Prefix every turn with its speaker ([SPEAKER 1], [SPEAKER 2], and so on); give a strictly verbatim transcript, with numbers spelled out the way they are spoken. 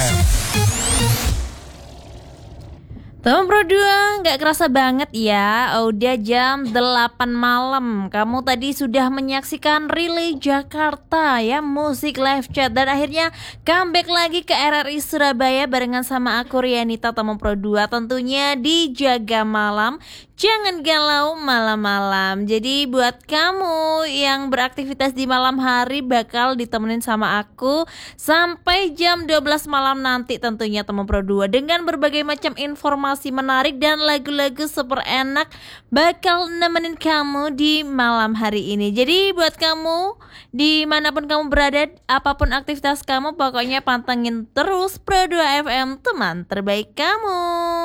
[SPEAKER 1] M.
[SPEAKER 2] Teman Pro dua, nggak kerasa banget ya, udah jam delapan malam. Kamu tadi sudah menyaksikan Relay Jakarta ya, musik live chat. Dan akhirnya comeback lagi ke R R I Surabaya barengan sama aku Rianita Teman Pro dua. Tentunya di Jaga Malam, jangan galau malam-malam. Jadi buat kamu yang beraktivitas di malam hari bakal ditemenin sama aku sampai jam dua belas malam nanti tentunya Teman Pro dua. Dengan berbagai macam informasi menarik dan lagu-lagu super enak bakal nemenin kamu di malam hari ini. Jadi buat kamu dimanapun kamu berada, apapun aktivitas kamu, pokoknya pantengin terus Pro dua F M, teman terbaik kamu.